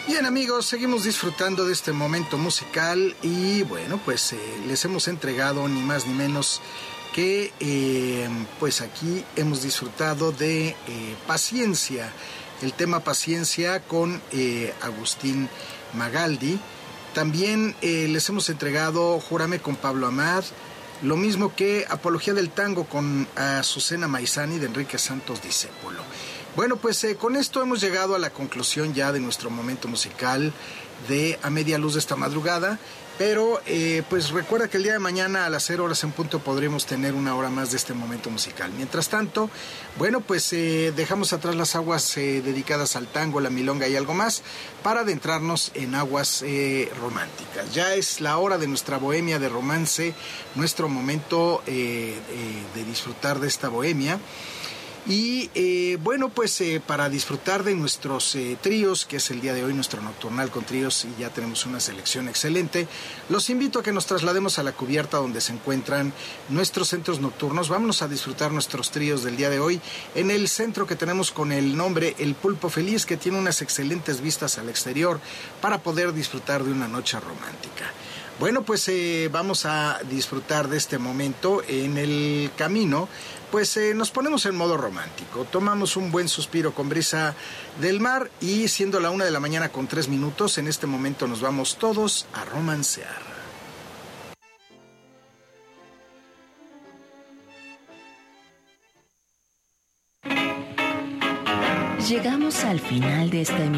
Bien, amigos, seguimos disfrutando de este momento musical y bueno, pues les hemos entregado ni más ni menos que pues aquí hemos disfrutado de Paciencia, el tema Paciencia con Agustín Magaldi. También les hemos entregado Júrame con Pablo Amad, lo mismo que Apología del Tango con Azucena Maizani de Enrique Santos Discépolo. Bueno, pues con esto hemos llegado a la conclusión ya de nuestro momento musical de A Media Luz de esta madrugada, pero pues recuerda que el día de mañana a las 0 horas en punto podremos tener una hora más de este momento musical. Mientras tanto, bueno, pues dejamos atrás las aguas dedicadas al tango, la milonga y algo más para adentrarnos en aguas románticas. Ya es la hora de nuestra bohemia de romance, nuestro momento de disfrutar de esta bohemia. Y bueno, pues para disfrutar de nuestros tríos, que es el día de hoy nuestro nocturnal con tríos y ya tenemos una selección excelente, los invito a que nos traslademos a la cubierta donde se encuentran nuestros centros nocturnos. Vámonos a disfrutar nuestros tríos del día de hoy en el centro que tenemos con el nombre El Pulpo Feliz, que tiene unas excelentes vistas al exterior para poder disfrutar de una noche romántica. Bueno, pues vamos a disfrutar de este momento en el camino. Pues nos ponemos en modo romántico, tomamos un buen suspiro con brisa del mar y siendo la 1 de la mañana con 3 minutos, en este momento nos vamos todos a romancear. Llegamos al final de esta emisión.